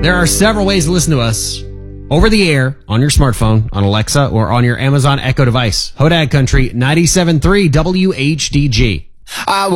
There are several ways to listen to us over the air on your smartphone, on Alexa, or on your Amazon Echo device. Hodag Country 97.3 WHDG.